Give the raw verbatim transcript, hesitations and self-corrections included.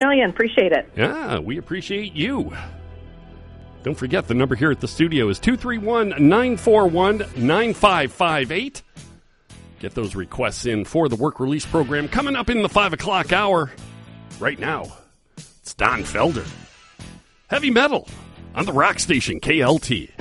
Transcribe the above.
million. Appreciate it. Yeah, we appreciate you. Don't forget, the number here at the studio is two three one, nine four one, nine five five eight. Get those requests in for the work release program coming up in the five o'clock hour. Right now, it's Don Felder. Heavy Metal on the rock station K L T.